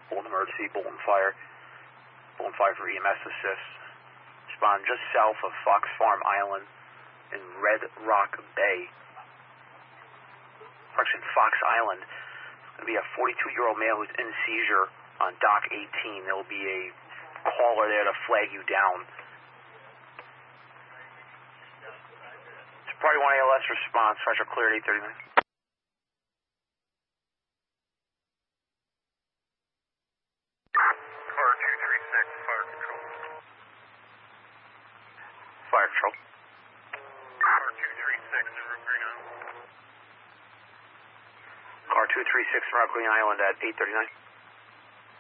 Bolton emergency, Bolton fire for EMS assist. Respond just south of Fox Farm Island in Red Rock Bay. Correction, Fox Island. It's going to be a 42-year-old male who's in seizure on Dock 18. There will be a caller there to flag you down. It's Party 1 ALS response. Fires are clear at 8:39. Car 236, fire control. Fire control. Car 236, Route Green Island. Car 236 from Route Green Island at 8:39.